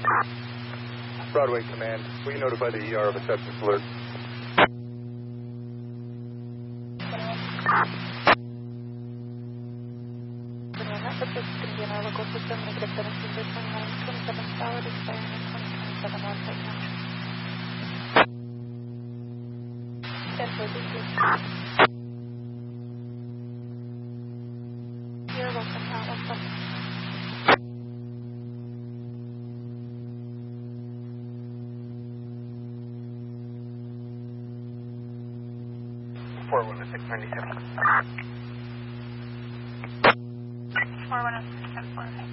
Broadway Command, will you notify the ER of a sepsis alert? Sepsis is going to be in our local system. Negative 17 to 29, 27 solid, expiring in 2027 on site now. You're welcome. Welcome. Four 10697. 416 10-4.